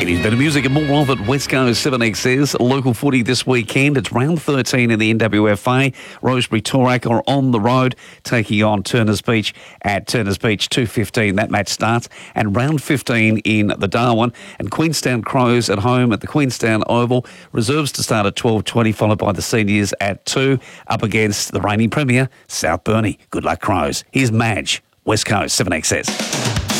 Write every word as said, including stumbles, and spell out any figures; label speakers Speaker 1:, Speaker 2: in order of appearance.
Speaker 1: It is better music and more of it. West Coast seven X S. Local footy this weekend. It's round thirteen in the N W F A. Rosebery Torak are on the road taking on Turners Beach at Turners Beach two fifteen. That match starts. And round fifteen in the Darwin. And Queenstown Crows at home at the Queenstown Oval. Reserves to start at twelve twenty, followed by the seniors at two, up against the reigning premier, South Burnie. Good luck, Crows. Here's Madge, West Coast seven X S.